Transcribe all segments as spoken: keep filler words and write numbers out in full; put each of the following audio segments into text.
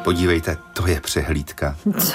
Podívejte, to je přehlídka. Co,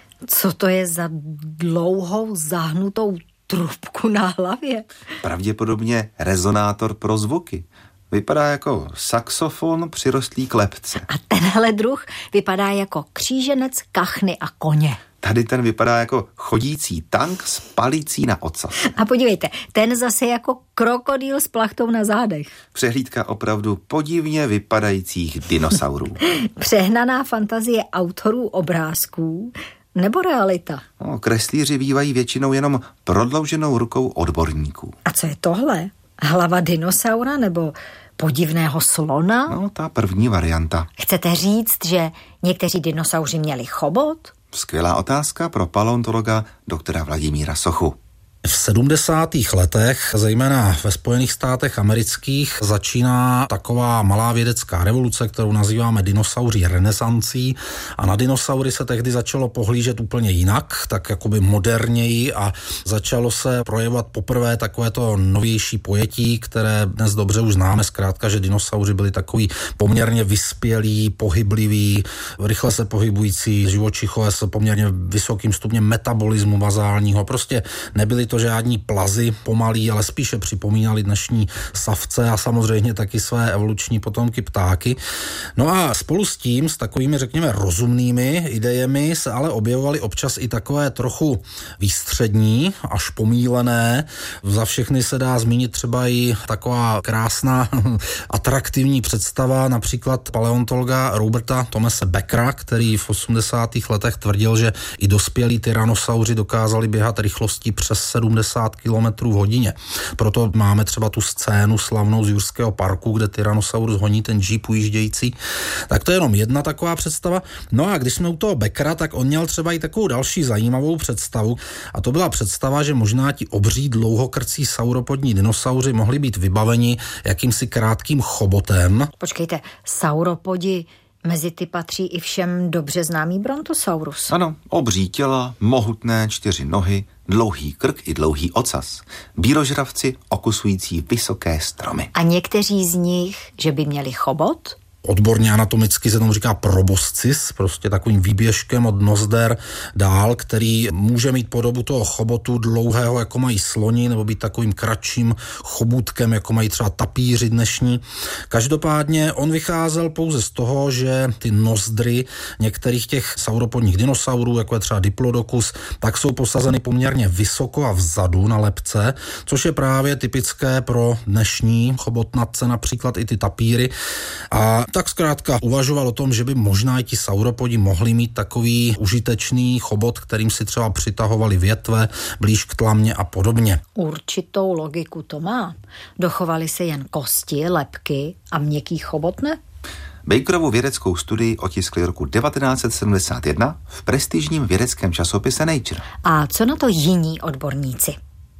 co to je za dlouhou zahnutou trubku na hlavě? Pravděpodobně rezonátor pro zvuky. Vypadá jako saxofon přirostlý k lebce. A tenhle druh vypadá jako kříženec, kachny a koně. Tady ten vypadá jako chodící tank s palicí na ocas. A podívejte, ten zase jako krokodýl s plachtou na zádech. Přehlídka opravdu podivně vypadajících dinosaurů. Přehnaná fantazie autorů obrázků nebo realita? No, kreslíři bývají většinou jenom prodlouženou rukou odborníků. A co je tohle? Hlava dinosaura nebo podivného slona? No, ta první varianta. Chcete říct, že někteří dinosauři měli chobot? Skvělá otázka pro paleontologa doktora Vladimíra Sochu. V sedmdesátých letech, zejména ve Spojených státech amerických, začíná taková malá vědecká revoluce, kterou nazýváme dinosauří renesancí, a na dinosaury se tehdy začalo pohlížet úplně jinak, tak jakoby moderněji, a začalo se projevovat poprvé takovéto novější pojetí, které dnes dobře už známe, zkrátka, že dinosauři byli takový poměrně vyspělí, pohybliví, rychle se pohybující živočichové s poměrně vysokým stupněm metabolismu bazálního, prostě nebyli to žádní plazy pomalí, ale spíše připomínali dnešní savce a samozřejmě taky své evoluční potomky ptáky. No a spolu s tím, s takovými, řekněme, rozumnými idejemi se ale objevovaly občas i takové trochu výstřední, až pomílené. Za všechny se dá zmínit třeba i taková krásná, atraktivní představa například paleontologa Roberta Thomase Beckera, který v osmdesátých letech tvrdil, že i dospělí tyrannosauři dokázali běhat rychlostí přes sedmdesát kilometrů v hodině. Proto máme třeba tu scénu slavnou z Jurského parku, kde Tyrannosaurus honí ten džíp ujíždějící. Tak to je jenom jedna taková představa. No a když jsme u toho Beckera, tak on měl třeba i takovou další zajímavou představu, a to byla představa, že možná ti obří dlouhokrcí sauropodní dinosauři mohli být vybaveni jakýmsi krátkým chobotem. Počkejte, sauropodi, mezi ty patří i všem dobře známý Brontosaurus. Ano, obří těla, mohutné čtyři nohy, dlouhý krk i dlouhý ocas. Býložravci okusující vysoké stromy. A někteří z nich, že by měli chobot? Odborně anatomicky se tomu říká proboscis, prostě takovým výběžkem od nozder dál, který může mít podobu toho chobotu dlouhého, jako mají sloni, nebo být takovým kratším chobůtkem, jako mají třeba tapíři dnešní. Každopádně on vycházel pouze z toho, že ty nozdry některých těch sauropodních dinosaurů, jako je třeba Diplodocus, tak jsou posazeny poměrně vysoko a vzadu na lebce, což je právě typické pro dnešní chobotnatce, například i ty tapíry. A tak zkrátka uvažoval o tom, že by možná i ti sauropodi mohli mít takový užitečný chobot, kterým si třeba přitahovali větve blíž k tlamě a podobně. Určitou logiku to má. Dochovaly se jen kosti, lebky a měkký chobot ne? Bakerovu vědeckou studii otiskli roku devatenáct set sedmdesát jedna v prestižním vědeckém časopise Nature. A co na to jiní odborníci?